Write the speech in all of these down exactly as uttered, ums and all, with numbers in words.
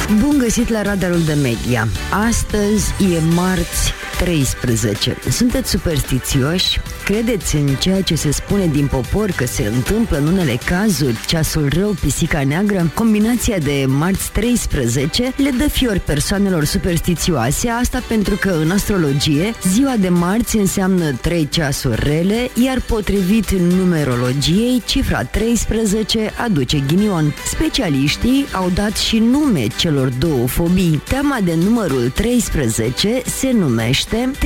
Bun găsit la radarul de media. Astăzi e marți treisprezece. Sunteți superstițioși? Credeți în ceea ce se spune din popor că se întâmplă în unele cazuri, ceasul rău, pisica neagră? Combinația de marți treisprezece le dă fior persoanelor superstițioase, asta pentru că în astrologie ziua de marți înseamnă trei ceasuri rele, iar potrivit numerologiei, cifra treisprezece aduce ghinion. Specialiștii au dat și nume celor două fobii. Teama de numărul treisprezece se numește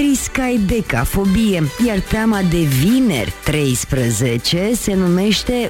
triscaidecafobie, iar teama de vineri treisprezece se numește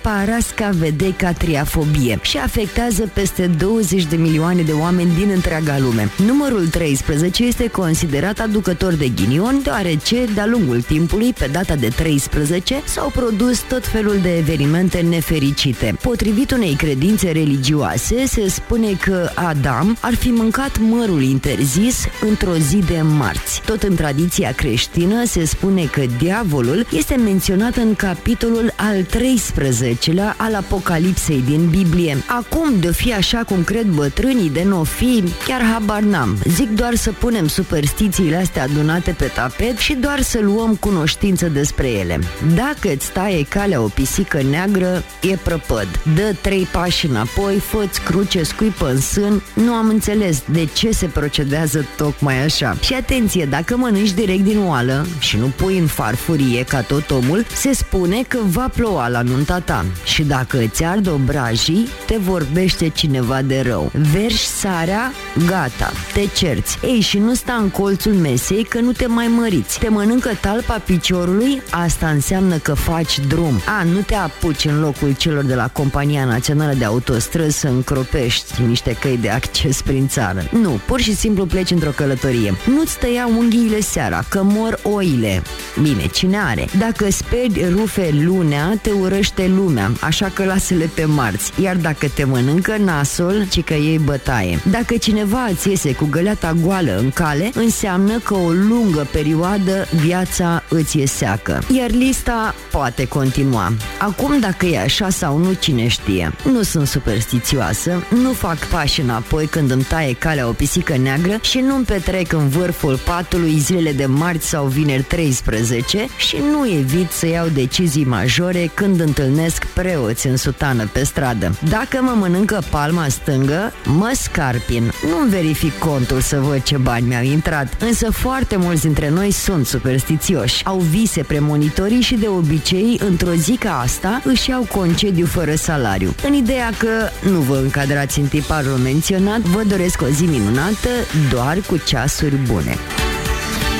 parascavedecatriafobie și afectează peste douăzeci de milioane de oameni din întreaga lume. Numărul treisprezece este considerat aducător de ghinion, deoarece de-a lungul timpului, pe data de treisprezece, s-au produs tot felul de evenimente nefericite. Potrivit unei credințe religioase, se spune că Adam ar fi mâncat mărul interzis într-o zi de marți. Tot în tradiția creștină se spune că diavolul este menționat în capitolul al treisprezecelea al Apocalipsei din Biblie. Acum, de-o fi așa cum cred bătrânii, de n-o fi, chiar habar n-am. Zic doar să punem superstițiile astea adunate pe tapet și doar să luăm cunoștință despre ele. Dacă îți taie calea o pisică neagră, e prăpăd. Dă trei pași înapoi, fă-ți cruce, scuipă în sân. Nu am înțeles de ce se procedează tocmai așa. Și atenție, dacă mănânci direct din oală și nu pui în farfurie ca tot omul, se spune că va ploua la nunta ta. Și dacă îți ard obrajii, te vorbește cineva de rău. Verși sarea, gata, te cerți. Ei, și nu sta în colțul mesei că nu te mai măriți. Te mănâncă talpa piciorului, asta înseamnă că faci drum. A, nu te apuci în locul celor de la Compania Națională de Autostrăzi să încropești niște căi de acces prin țară. Nu, pur și simplu pleci într-o călătorie. Nu-ți tăia unghiile seara, că mor oile. Bine, cine are? Dacă speri rufe lunea, te urăște lumea, așa că lasă-le pe marți. Iar dacă te mănâncă nasul, ci că iei bătaie. Dacă cineva îți iese cu găleata goală în cale, înseamnă că o lungă perioadă viața îți e seacă. Iar lista poate continua. Acum, dacă e așa sau nu, cine știe. Nu sunt superstițioasă, nu fac pași înapoi când îmi taie calea o pisică neagră și nu-mi petrec în vârful patului zilele de marți sau vineri treisprezece și nu evit să iau decizii majore când întâlnesc preoți în sutană pe stradă. Dacă mă mănâncă palma stângă, mă scarpin. Nu-mi verific contul să văd ce bani mi-au intrat, însă foarte mulți dintre noi sunt superstițioși. Au vise premonitorii și de obicei, într-o zi ca asta, își iau concediu fără salariu. În ideea că nu vă încadrați în tiparul menționat, vă doresc o zi minunată, doar cu ceasuri bune.